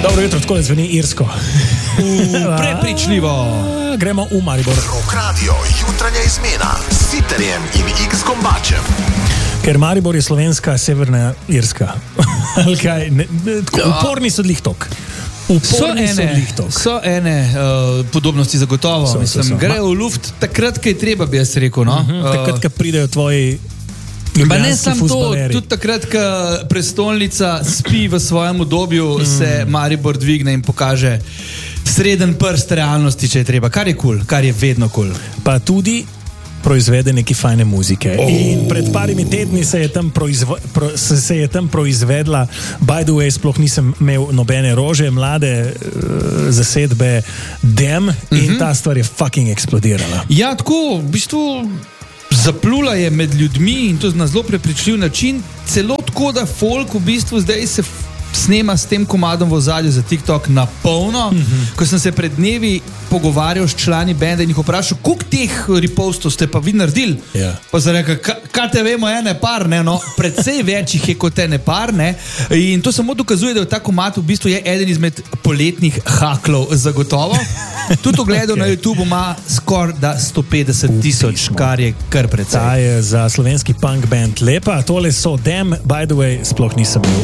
Dobro jutro, tako zveni irsko. Prepričljivo. Gremo v Maribor. Rock Radio, jutranja izmena s Siterjem in X-Kombačem. Ker Maribor je slovenska severna Irska. Kaj, uporni so dlih tok. So ene podobnosti zagotovo. Gre v luft takrat, kaj treba, bi jaz rekel. No? Takrat, ko pridejo tvoji Pa ne samo to, fuzbaleri. tudi takrat, ko prestolnica spi v svojem obdobju, se Maribor dvigne in pokaže sreden prst realnosti, če je treba. Kar je kul, kar je vedno kul. Pa tudi proizvede neke fajne muzike. In pred parimi tedni se je tam proizvedla, by the way, sploh nisem imel nobene rože, mlade zasedbe Dem in ta stvar je fucking eksplodirala. Ja, tako, v bistvu zaplula je med ljudmi in to na zelo prepričljiv način, celo tako, da folk v bistvu zdaj se snema s tem komadom v ozadju za TikTok na polno. Ko sem se pred dnevi pogovarjal s člani benda in jih vprašal, koliko teh repostov ste pa vi naredili? Ja. Pa sem rekel, kaj te vemo, ene par, ne? No, predvsej več jih je kot ene par, ne? In to samo dokazuje, da je ta komad v bistvu je eden izmed poletnih haklov zagotovo. Tudi ogledal na YouTube ima skoraj da 150,000, kar je kar precej. Ta je za slovenski punk band lepa. Tole so Dem, by the way, sploh nisem bil